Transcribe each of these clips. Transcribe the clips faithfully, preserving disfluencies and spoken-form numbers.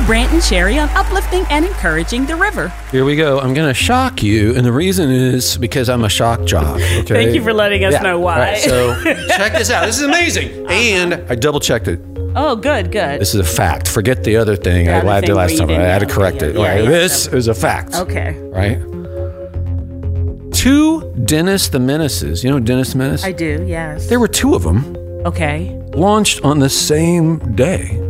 Brant and Sherry on uplifting and encouraging the river. Here we go. I'm going to shock you, and the reason is because I'm a shock jock. Okay? Thank you for letting us yeah. know why. All right, so check this out. This is amazing. And I double checked it. Oh, good, good. This is a fact. Forget the other thing The I other lied to thing last where time. you I didn't had to know. correct Yeah, it. yeah, Right? yeah. This is a fact. Okay. Right? Two Dennis the Menaces. You know Dennis the Menace? I do, yes. There were two of them. Okay. Launched on the same day.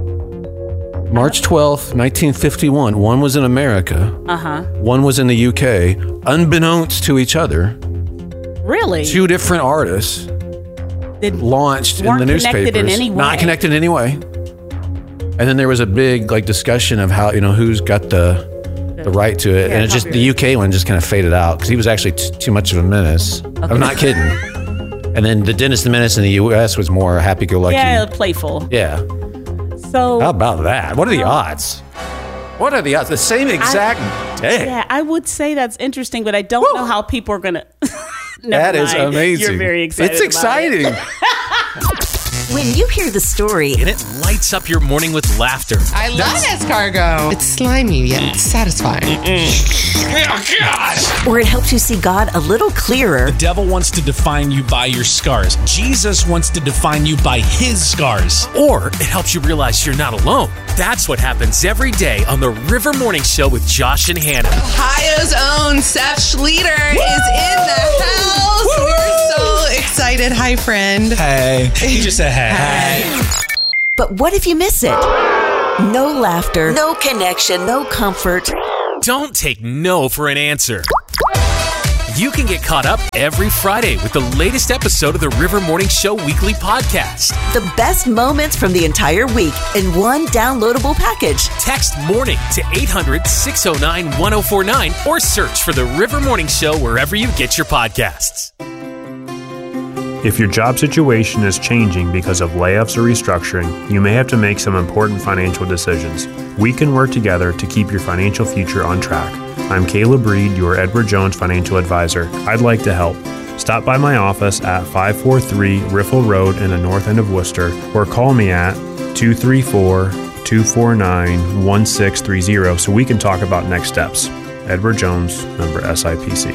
March twelfth, nineteen fifty-one. One was in America. Uh-huh. One was in the U K. Unbeknownst to each other. Really? Two different artists Did, launched in weren't the newspapers. connected in any way. Not connected in any way. And then there was a big like discussion of how, you know, who's got the the right to it. Yeah, and it just, the copyright. U K one just kind of faded out because he was actually t- too much of a menace. I'm not kidding. And then the Dennis the Menace in the U S was more happy-go-lucky. Yeah, playful. Yeah. So How about that? What are the odds? What are the odds? The same exact day. yeah, I would say that's interesting, but I don't know how people are going to... That is amazing. You're very excited It's about exciting. it. When you hear the story, And it lights up your morning with laughter. I love escargot. It's slimy yet satisfying. Oh, God! or it helps you see God a little clearer, The devil wants to define you by your scars. Jesus wants to define you by his scars. Or it helps you realize you're not alone. That's what happens every day on the River Morning Show with Josh and Hannah. Ohio's own Seth Schleter is in the house. We're so excited. Hi, friend. Hey. He just said hey. but what if you miss it? No laughter, no connection, no comfort. Don't take no for an answer. You can get caught up every Friday with the latest episode of the River Morning Show weekly podcast. The best moments from the entire week in one downloadable package. Text morning to eight hundred, six oh nine, one oh four nine or search for the River Morning Show wherever you get your podcasts. If your job situation is changing because of layoffs or restructuring, you may have to make some important financial decisions. We can work together to keep your financial future on track. I'm Caleb Reed, your Edward Jones financial advisor. I'd like to help. Stop by my office at five forty-three Riffle Road in the north end of Worcester, or call me at two three four, two four nine, one six three zero so we can talk about next steps. Edward Jones, member S I P C.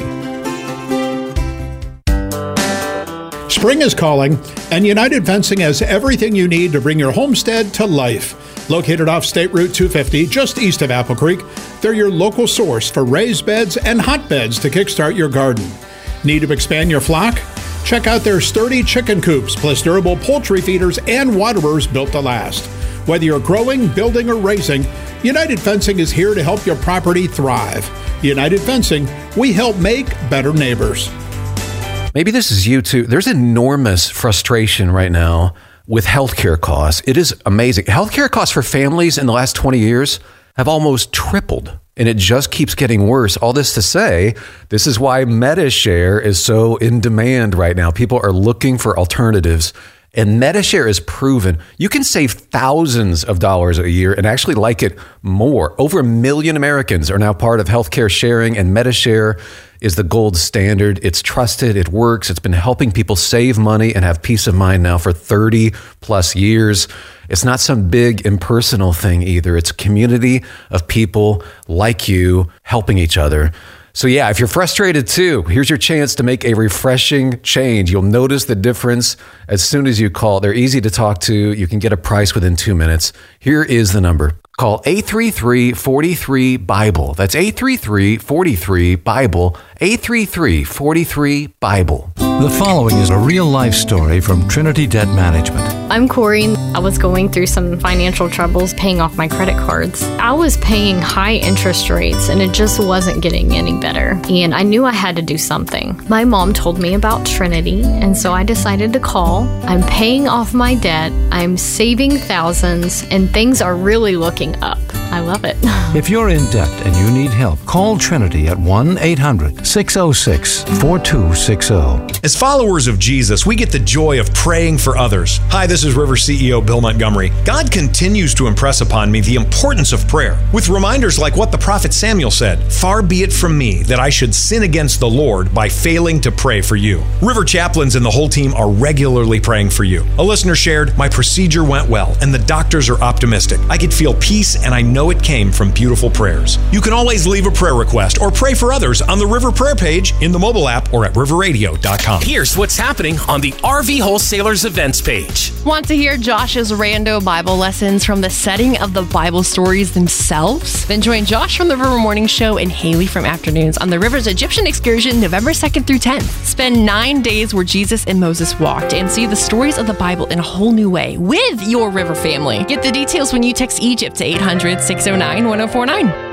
Spring is calling, and United Fencing has everything you need to bring your homestead to life. Located off State Route two fifty, just east of Apple Creek, they're your local source for raised beds and hotbeds to kickstart your garden. Need to expand your flock? Check out their sturdy chicken coops, plus durable poultry feeders and waterers built to last. Whether you're growing, building, or raising, United Fencing is here to help your property thrive. United Fencing, we help make better neighbors. Maybe this is you too. There's enormous frustration right now with healthcare costs. It is amazing. Healthcare costs for families in the last twenty years have almost tripled, and it just keeps getting worse. All this to say, this is why MediShare is so in demand right now. People are looking for alternatives, and MediShare is proven. You can save thousands of dollars a year and actually like it more. Over a million Americans are now part of healthcare sharing, and MediShare is the gold standard. It's trusted, it works. It's been helping people save money and have peace of mind now for thirty plus years. It's not some big impersonal thing either. It's a community of people like you helping each other. So yeah, if you're frustrated too, here's your chance to make a refreshing change. You'll notice the difference as soon as you call. They're easy to talk to. You can get a price within two minutes. Here is the number. Call eight three three, four three, BIBLE. That's eight three three, four three, BIBLE. eight three three, four three, BIBLE. The following is a real-life story from Trinity Debt Management. I'm Corey. I was going through some financial troubles paying off my credit cards. I was paying high interest rates and it just wasn't getting any better. And I knew I had to do something. My mom told me about Trinity, and so I decided to call. I'm paying off my debt. I'm saving thousands, and things are really looking up. I love it. If you're in debt and you need help, call Trinity at one eight hundred six oh six four two six oh. As followers of Jesus, we get the joy of praying for others. Hi, this is River C E O Bill Montgomery. God continues to impress upon me the importance of prayer, with reminders like what the prophet Samuel said, "Far be it from me that I should sin against the Lord by failing to pray for you." River chaplains and the whole team are regularly praying for you. A listener shared, "My procedure went well and the doctors are optimistic. I could feel peace and I know it came from beautiful prayers." You can always leave a prayer request or pray for others on the River Prayer page, in the mobile app, or at river radio dot com. Here's what's happening on the R V Wholesalers events page. Want to hear Josh's rando Bible lessons from the setting of the Bible stories themselves? Then join Josh from the River Morning Show and Haley from Afternoons on the River's Egyptian excursion November second through tenth. Spend nine days where Jesus and Moses walked and see the stories of the Bible in a whole new way with your River family. Get the details when you text Egypt to eight hundred six oh nine one oh four nine.